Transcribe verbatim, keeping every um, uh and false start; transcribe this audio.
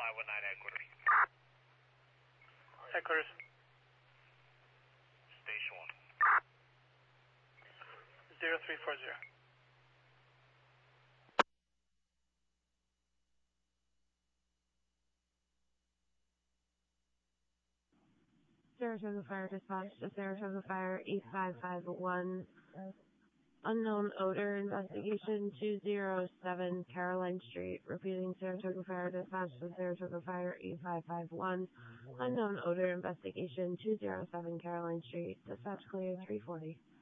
five one nine headquarters. Headquarters. Station one. zero three four zero. Saratoga Fire Dispatch to Saratoga Fire eight five five one. Unknown odor investigation two zero seven Caroline Street. Repeating, Saratoga Fire Dispatch to Saratoga Fire eight five five one. Unknown odor investigation two zero seven Caroline Street. Dispatch clear three forty.